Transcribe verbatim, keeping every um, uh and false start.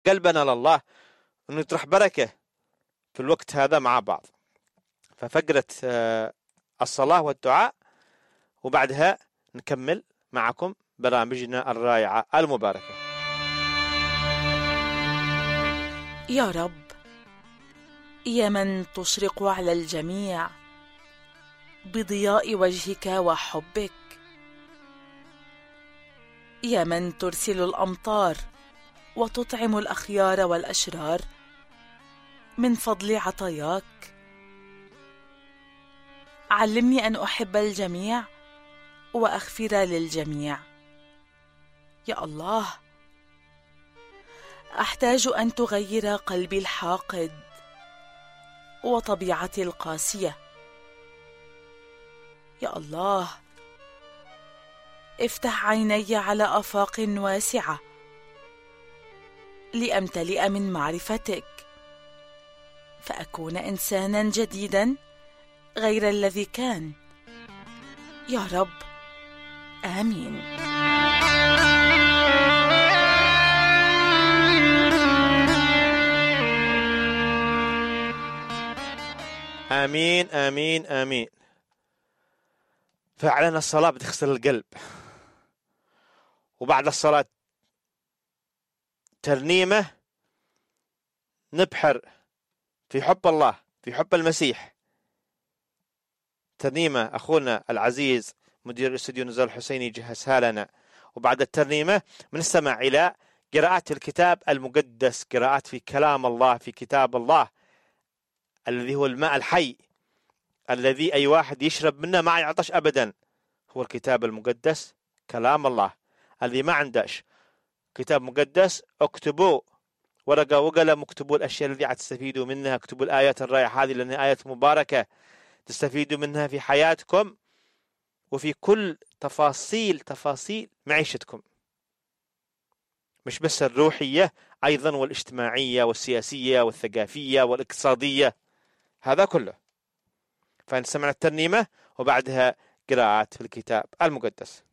قلبنا لله، أنه يطرح بركة في الوقت هذا مع بعض. ففقرة الصلاة والدعاء، وبعدها نكمل معكم برامجنا الرائعة المباركة. يا رب، يا من تشرق على الجميع بضياء وجهك وحبك، يا من ترسل الأمطار وتطعم الأخيار والأشرار من فضل عطاياك، علمني أن أحب الجميع وأغفر للجميع. يا الله، أحتاج أن تغير قلبي الحاقد وطبيعتي القاسية. يا الله، افتح عيني على آفاق واسعة لأمتلئ من معرفتك، فأكون إنسانا جديدا غير الذي كان. يا رب، آمين. آمين آمين آمين. فعلا الصلاة بتغسل القلب، وبعد الصلاة ترنيمة نبحر في حب الله، في حب المسيح. ترنيمة أخونا العزيز مدير الاستوديو نزار الحسيني جهزها لنا، وبعد الترنيمة بنستمع إلى قراءات الكتاب المقدس، قراءات في كلام الله، في كتاب الله الذي هو الماء الحي الذي أي واحد يشرب منه ما يعطش أبدا، هو الكتاب المقدس كلام الله. الذي ما عندش كتاب مقدس اكتبوا ورقة وقلم، اكتبوا الأشياء التي تستفيدوا منها، اكتبوا الآيات الرائعة هذه لأنها آيات مباركة تستفيدوا منها في حياتكم وفي كل تفاصيل تفاصيل معيشتكم، مش بس الروحية، أيضا والاجتماعية والسياسية والثقافية والاقتصادية، هذا كله. فنسمع الترنيمة وبعدها قراءات في الكتاب المقدس.